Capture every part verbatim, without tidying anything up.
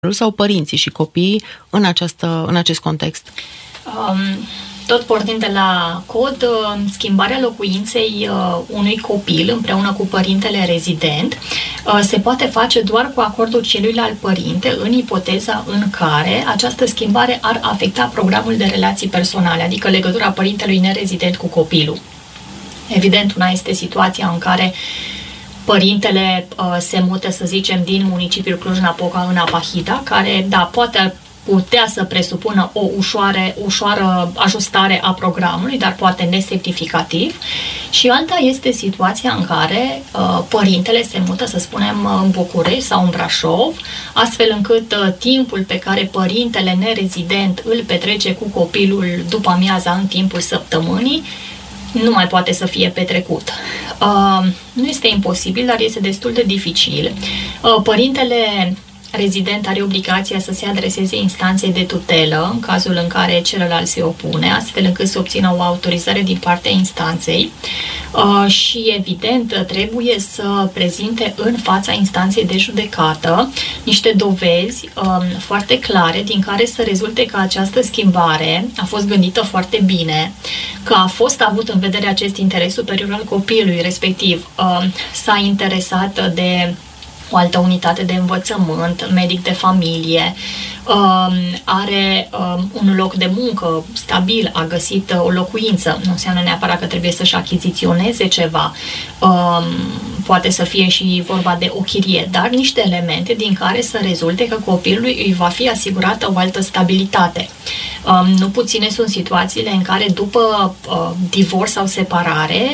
sau părinții și copiii în, această, în acest context? Um, tot pornind de la cod, schimbarea locuinței uh, unui copil împreună cu părintele rezident uh, se poate face doar cu acordul celuilalt părinte în ipoteza în care această schimbare ar afecta programul de relații personale, adică legătura părintelui nerezident cu copilul. Evident, una este situația în care părintele uh, se mută, să zicem, din municipiul Cluj-Napoca în Apahida, care, da, poate putea să presupună o ușoare, ușoară ajustare a programului, dar poate nesemnificativ. Și alta este situația în care uh, părintele se mută, să spunem, în București sau în Brașov, astfel încât uh, timpul pe care părintele nerezident îl petrece cu copilul după amiaza în timpul săptămânii nu mai poate să fie petrecut. Uh, nu este imposibil, dar este destul de dificil. Uh, părintele rezident are obligația să se adreseze instanței de tutelă în cazul în care celălalt se opune, astfel încât să obțină o autorizare din partea instanței uh, și, evident, trebuie să prezinte în fața instanței de judecată niște dovezi uh, foarte clare din care să rezulte că această schimbare a fost gândită foarte bine, că a fost avut în vedere acest interes superior al copilului, respectiv uh, s-a interesat de o altă unitate de învățământ, medic de familie, are un loc de muncă stabil, a găsit o locuință. Nu înseamnă neapărat că trebuie să-și achiziționeze ceva, poate să fie și vorba de o chirie, dar niște elemente din care să rezulte că copilului îi va fi asigurată o altă stabilitate. Nu puține sunt situațiile în care după divorț sau separare,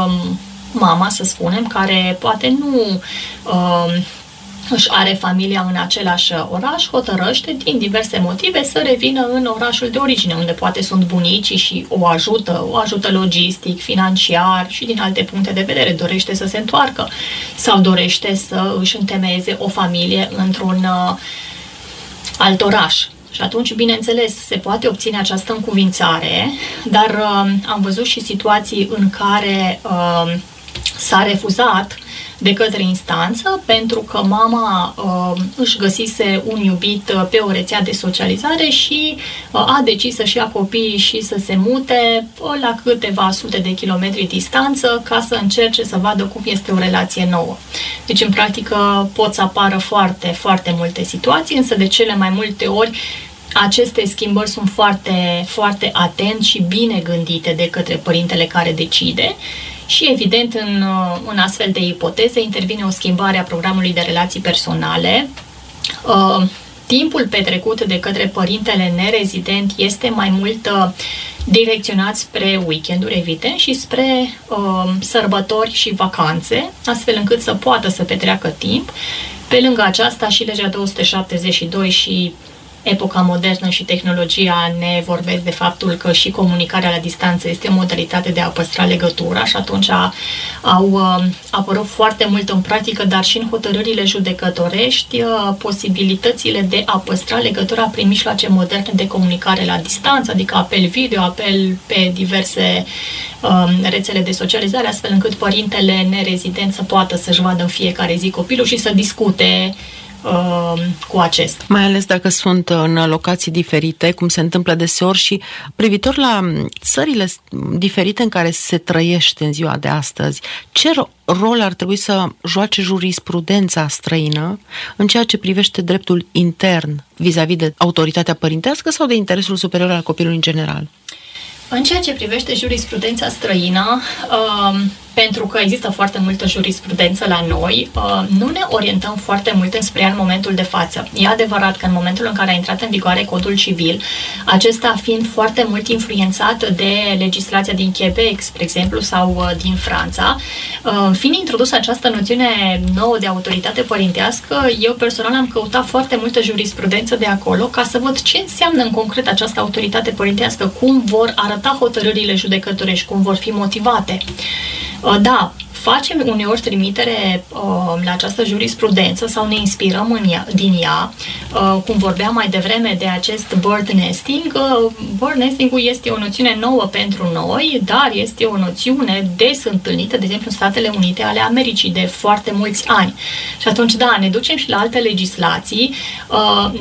mama, să spunem, care poate nu uh, își are familia în același oraș, hotărăște din diverse motive să revină în orașul de origine, unde poate sunt bunicii și o ajută, o ajută logistic, financiar și din alte puncte de vedere, dorește să se întoarcă sau dorește să își întemeieze o familie într-un uh, alt oraș. Și atunci, bineînțeles, se poate obține această încuvințare, dar uh, am văzut și situații în care uh, s-a refuzat de către instanță pentru că mama uh, își găsise un iubit uh, pe o rețea de socializare și uh, a decis să-și ia copiii și să se mute uh, la câteva sute de kilometri distanță ca să încerce să vadă cum este o relație nouă. Deci, în practică, pot să apară foarte, foarte multe situații, însă de cele mai multe ori aceste schimbări sunt foarte, foarte atent și bine gândite de către părintele care decide. Și, evident, în, în astfel de ipoteze intervine o schimbare a programului de relații personale. Uh, timpul petrecut de către părintele nerezident este mai mult uh, direcționat spre weekenduri, evident, și spre uh, sărbători și vacanțe, astfel încât să poată să petreacă timp. Pe lângă aceasta, și legea două sute șaptezeci și doi și epoca modernă și tehnologia ne vorbesc de faptul că și comunicarea la distanță este o modalitate de a păstra legătura și atunci a, au uh, apărut foarte mult în practică, dar și în hotărârile judecătorești, uh, posibilitățile de a păstra legătura prin mijloace moderne de comunicare la distanță, adică apel video, apel pe diverse uh, rețele de socializare, astfel încât părintele nerezident să poată să-și vadă în fiecare zi copilul și să discute cu acest. Mai ales dacă sunt în locații diferite, cum se întâmplă deseori, și privitor la țările diferite în care se trăiește în ziua de astăzi, ce rol ar trebui să joace jurisprudența străină în ceea ce privește dreptul intern vis-a-vis de autoritatea părintească sau de interesul superior al copilului în general? În ceea ce privește jurisprudența străină, uh, pentru că există foarte multă jurisprudență la noi, uh, nu ne orientăm foarte mult înspre ea în momentul de față. E adevărat că în momentul în care a intrat în vigoare codul civil, acesta fiind foarte mult influențat de legislația din Quebec, spre exemplu, sau uh, din Franța, uh, fiind introdusă această noțiune nouă de autoritate părintească, eu personal am căutat foarte multă jurisprudență de acolo ca să văd ce înseamnă în concret această autoritate părintească, cum vor arăta hotărârile judecătorești, cum vor fi motivate. Da, facem uneori trimitere uh, la această jurisprudență sau ne inspirăm în ea, din ea. Uh, cum vorbeam mai devreme de acest bird nesting, uh, bird nesting-ul este o noțiune nouă pentru noi, dar este o noțiune des întâlnită, de exemplu, în Statele Unite ale Americii de foarte mulți ani. Și atunci, da, ne ducem și la alte legislații. Uh,